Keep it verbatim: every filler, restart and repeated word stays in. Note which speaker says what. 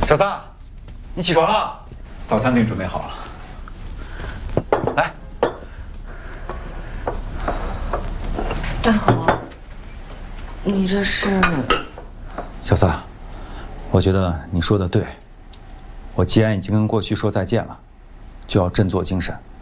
Speaker 1: 小三，你起床了，早餐给你准备好了。来，
Speaker 2: 大豪，你这是？
Speaker 1: 小三，我觉得你说的对。我既然已经跟过去说再见了，就要振作精神，